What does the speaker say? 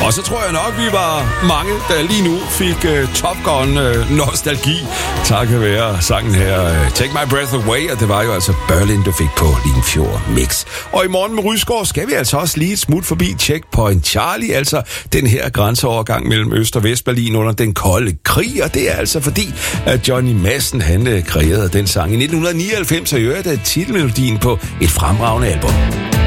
Og så tror jeg nok, vi var mange, der lige nu fik Top Gun-nostalgi. Takket være sangen her, Take My Breath Away, og det var jo altså Berlin, du fik på Limfjord Mix. Og i morgen med Rysgaard skal vi altså også lige et smut forbi Checkpoint Charlie, altså den her grænseovergang mellem Øst- og Vestberlin under den kolde krig, og det er altså fordi, at Johnny Madsen, han kreerede den sang i 1999, og i øvrigt er titelmelodien på et fremragende album.